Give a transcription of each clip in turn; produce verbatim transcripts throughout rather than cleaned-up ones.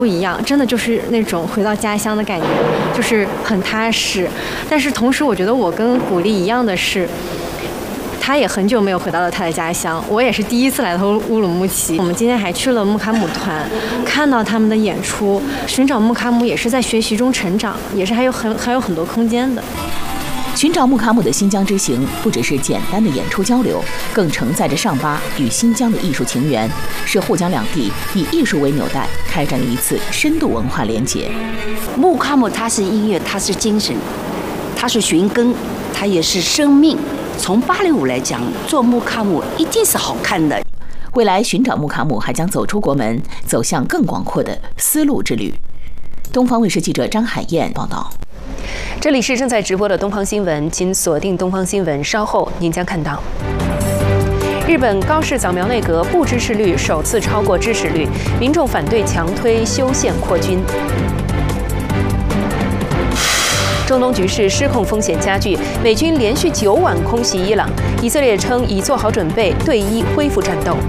不一样，真的就是那种回到家乡的感觉，就是很踏实。但是同时，我觉得我跟古力一样的是，他也很久没有回到了他的家乡，我也是第一次来到乌鲁木齐。我们今天还去了木卡姆团，看到他们的演出，寻找木卡姆也是在学习中成长，也是还有很还有很多空间的。 寻找木卡姆的新疆之行，不只是简单的演出交流，更承载着上巴与新疆的艺术情缘，是沪江两地以艺术为纽带开展了一次深度文化连结。 木卡姆它是音乐，它是精神，它是寻根，它也是生命。从芭蕾舞来讲，做木卡姆一定是好看的。 未来寻找木卡姆还将走出国门，走向更广阔的丝路之旅。东方卫视记者张海燕报道。 这里是正在直播的东方新闻，请锁定东方新闻，稍后您将看到。日本高市早苗内阁不支持率首次超过支持率，民众反对强推修宪扩军。中东局势失控风险加剧，美军连续九晚空袭伊朗，以色列称已做好准备对伊恢复战斗。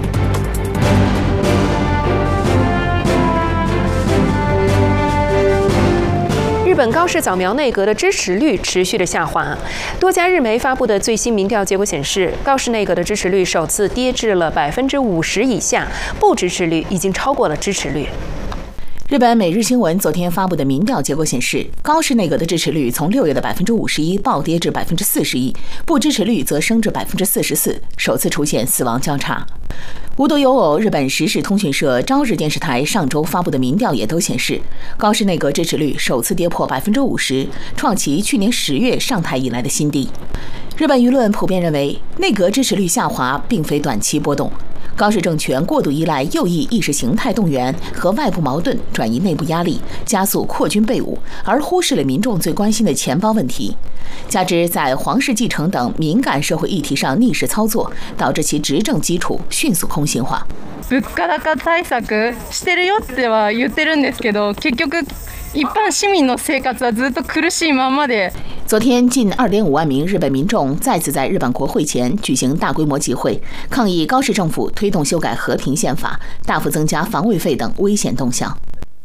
日本高市早苗内阁的支持率持续的下滑，多家日媒发布的最新民调结果显示，高市内阁的支持率首次跌至了百分之五十以下，不支持率已经超过了支持率。 日本每日新闻昨天发布的民调结果显示，高市内阁的支持率从六月的百分之五十一暴跌至百分之四十一，不支持率则升至百分之四十四，首次出现死亡交叉。无独有偶，日本时事通讯社朝日电视台上周发布的民调也都显示，高市内阁支持率首次跌破百分之五十，创其去年十月上台以来的新低。日本舆论普遍认为，内阁支持率下滑并非短期波动。高市政权过度依赖右翼意识形态动员和外部矛盾转移内部压力，加速扩军备武，而忽视了民众最关心的钱包问题。加之在皇室继承等敏感社会议题上逆势操作，导致其执政基础迅速空心化。 物価高対策してるよっては言ってるんですけど、結局一般市民の生活はずっと苦しいままで。 昨天，近 二点五万名日本民众再次在日本国会前举行大规模集会，抗议高市政府推动修改和平宪法、大幅增加防卫费等危险动向。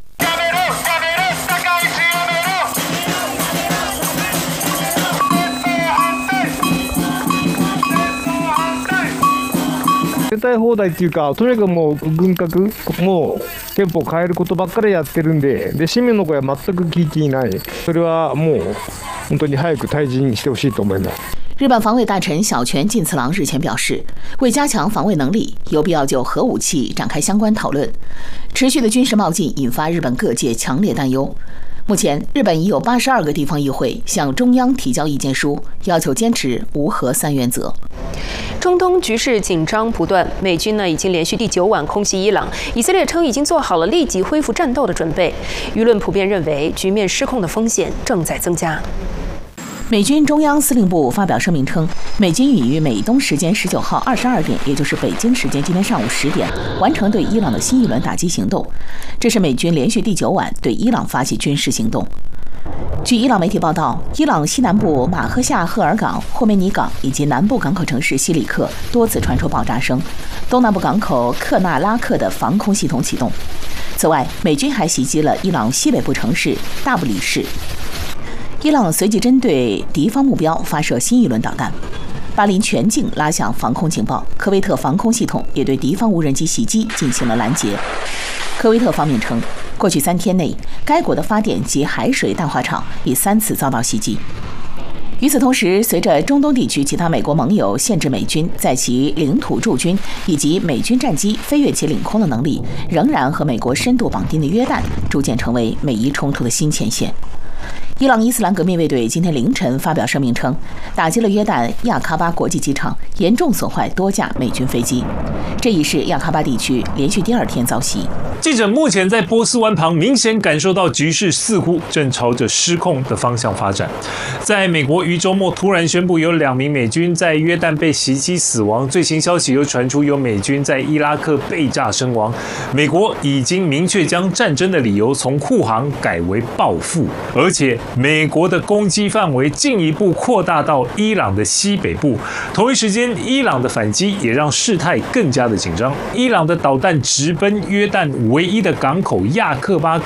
絶対放題っていうか、とにかくもう軍拡、もう憲法変えることばっかりやってるんで、で市民の声は全く聞いていない。それはもう本当に早く退陣してほしいと思います。 日本防卫大臣小泉进次郎日前表示，为加强防卫能力，有必要就核武器展开相关讨论。持续的军事冒进引发日本各界强烈担忧。目前，日本已有八十二个地方议会向中央提交意见书，要求坚持无核三原则。 中东局势紧张不断，美军呢已经连续第九晚空袭伊朗，以色列称已经做好了立即恢复战斗的准备。舆论普遍认为，局面失控的风险正在增加。 美军中央司令部发表声明称，美军已于美东时间十九号二十二点，也就是北京时间今天上午十点，完成对伊朗的新一轮打击行动。这是美军连续第九晚对伊朗发起军事行动。据伊朗媒体报道，伊朗西南部马赫夏赫尔港、霍梅尼港以及南部港口城市西里克多次传出爆炸声，东南部港口克纳拉克的防空系统启动。此外，美军还袭击了伊朗西北部城市大不里士。伊朗随即针对敌方目标发射新一轮导弹，巴林全境拉响防空警报，科威特防空系统也对敌方无人机袭击进行了拦截。科威特方面称，过去三天内，该国的发电及海水淡化厂已三次遭到袭击。与此同时，随着中东地区其他美国盟友限制美军在其领土驻军，以及美军战机飞越其领空的能力仍然和美国深度绑定的约旦，逐渐成为美伊冲突的新前线。伊朗伊斯兰革命卫队今天凌晨发表声明称，打击了约旦亚喀巴国际机场，严重损坏多架美军飞机。这已是亚喀巴地区连续第二天遭袭。 记者目前在波斯湾旁，明显感受到局势似乎正朝着失控的方向发展。在美国于周末突然宣布有两名美军在约旦被袭击死亡，最新消息又传出有美军在伊拉克被炸身亡。美国已经明确将战争的理由从护航改为报复，而且美国的攻击范围进一步扩大到伊朗的西北部。同一时间，伊朗的反击也让事态更加的紧张。伊朗的导弹直奔约旦唯一的港口亚克巴